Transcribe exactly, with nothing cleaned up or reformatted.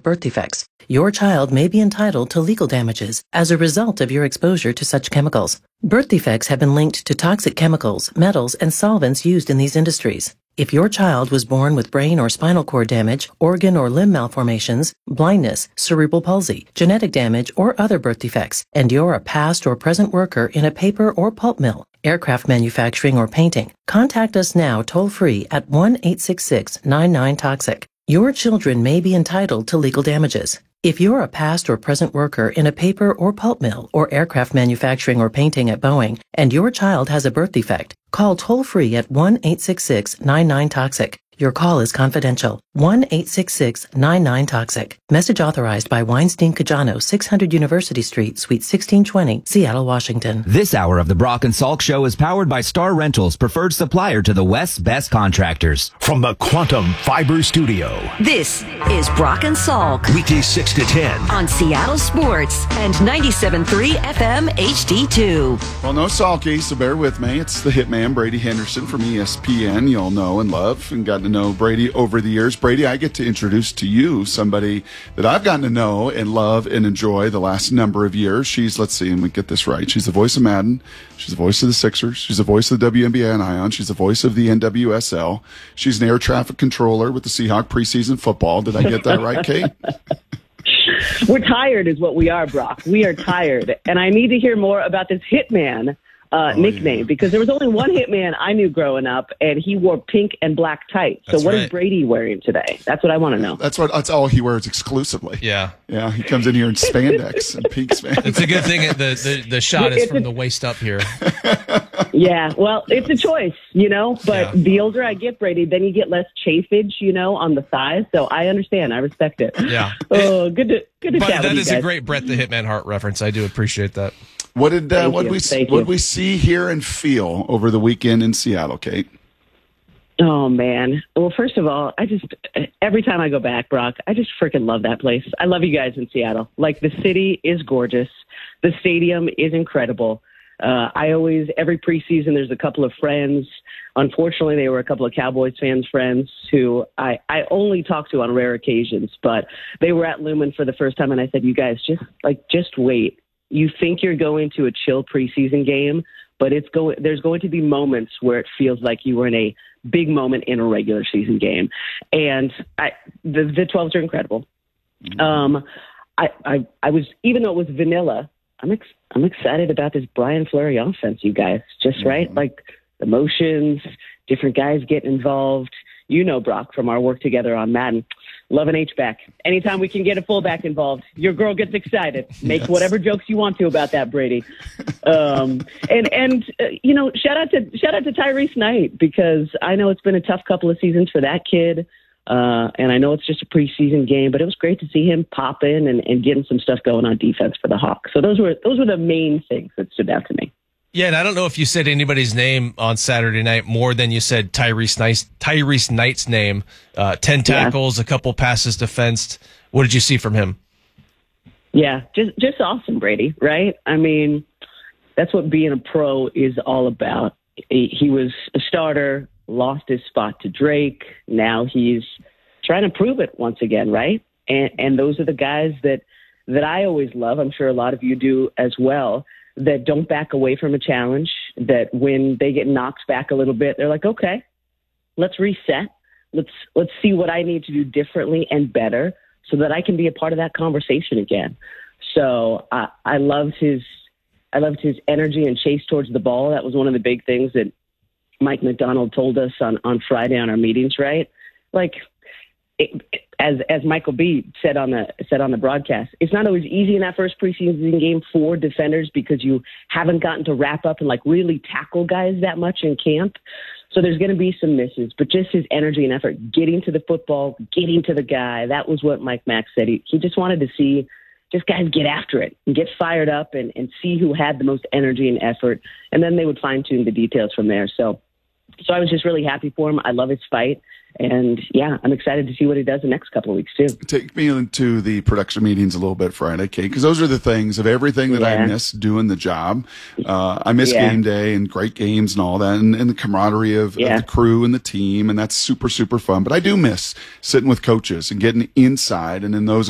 with birth defects. Your child may be entitled to legal damages as a result of your exposure to such chemicals. Birth defects have been linked to toxic chemicals, metals, and solvents used in these industries. If your child was born with brain or spinal cord damage, organ or limb malformations, blindness, cerebral palsy, genetic damage, or other birth defects, and you're a past or present worker in a paper or pulp mill, aircraft manufacturing, or painting, contact us now toll-free at one eight six six nine nine toxic. Your children may be entitled to legal damages. If you're a past or present worker in a paper or pulp mill or aircraft manufacturing or painting at Boeing, and your child has a birth defect, call toll-free at one eight six six nine nine toxic. Your call is confidential. one eight six six nine nine toxic. Message authorized by Weinstein Cajano, six hundred University Street, Suite sixteen twenty, Seattle, Washington. This hour of the Brock and Salk Show is powered by Star Rentals, preferred supplier to the West's best contractors. From the Quantum Fiber Studio, this is Brock and Salk. Weekdays six to ten. On Seattle Sports and ninety-seven point three F M H D two. Well, no Salky, so bear with me. It's the hitman, Brady Henderson from E S P N. You all know and love and got to know Brady over the years. Brady, I get to introduce to you somebody that I've gotten to know and love and enjoy the last number of years. She's, let's see, and we get this right. She's the voice of Madden. She's the voice of the Sixers. She's the voice of the W N B A and Ion. She's the voice of the N W S L. She's an air traffic controller with the Seahawk preseason football. Did I get that right, Kate? We're tired is what we are, Brock. We are tired. And I need to hear more about this hitman Uh, oh, nickname yeah. because there was only one hitman I knew growing up, and he wore pink and black tights. So that's what right. is Brady wearing today? That's what I want to know. That's what. That's all he wears exclusively. Yeah, yeah. He comes in here in spandex and pink spandex. It's a good thing the the, the shot is from a, the waist up here. Yeah, well, it's a choice, you know. But yeah. the older I get, Brady, then you get less chafage, you know, on the thighs. So I understand. I respect it. Yeah. Oh, good to good to but chat that with is you guys. a great Bret the Hitman Hart reference. I do appreciate that. What did uh, what you. we Thank what you. we see, hear, and feel over the weekend in Seattle, Kate? Oh man! Well, first of all, I just every time I go back, Brock, I just freaking love that place. I love you guys in Seattle. Like, the city is gorgeous, the stadium is incredible. Uh, I always every preseason there's a couple of friends. Unfortunately, they were a couple of Cowboys fans friends who I, I only talk to on rare occasions, but they were at Lumen for the first time, and I said, "You guys just like just wait." You think you're going to a chill preseason game, but it's going. There's going to be moments where it feels like you were in a big moment in a regular season game, and I, the the twelves are incredible. Mm-hmm. Um, I, I I was even though it was vanilla, I'm ex, I'm excited about this Brian Fleury offense. You guys, just mm-hmm. right, like emotions, different guys getting involved. You know, Brock, from our work together on Madden. Love an H-back. Anytime we can get a fullback involved, your girl gets excited. Make yes. whatever jokes you want to about that, Brady. Um, and and uh, you know, shout out to shout out to Tyrese Knight, because I know it's been a tough couple of seasons for that kid, uh, and I know it's just a preseason game, but it was great to see him pop in and, and getting some stuff going on defense for the Hawks. So those were those were the main things that stood out to me. Yeah, and I don't know if you said anybody's name on Saturday night more than you said Tyrese Knight's, Tyrese Knight's name. Uh, ten tackles, yeah. a couple passes defensed. What did you see from him? Yeah, just just awesome, Brady, right? I mean, that's what being a pro is all about. He, he was a starter, lost his spot to Drake. Now he's trying to prove it once again, right? And and those are the guys that, that I always love. I'm sure a lot of you do as well, that don't back away from a challenge, that when they get knocked back a little bit, they're like, okay, let's reset. Let's let's see what I need to do differently and better so that I can be a part of that conversation again. So uh, I loved his I loved his energy and chase towards the ball. That was one of the big things that Mike McDonald told us on, on Friday on our meetings, right? Like, it, as as Michael B said on the said on the broadcast, it's not always easy in that first preseason game for defenders because you haven't gotten to wrap up and like really tackle guys that much in camp. So there's going to be some misses, but just his energy and effort, getting to the football, getting to the guy, that was what Mike Mack said. He, he just wanted to see just guys get after it and get fired up and, and see who had the most energy and effort, and then they would fine-tune the details from there. So So I was just really happy for him. I love his fight. And, yeah, I'm excited to see what he does the next couple of weeks, too. Take me into the production meetings a little bit Friday, Kate, because those are the things of everything that yeah. I miss doing the job. Uh, I miss yeah. game day and great games and all that, and, and the camaraderie of, yeah. of the crew and the team, and that's super, super fun. But I do miss sitting with coaches and getting inside and in those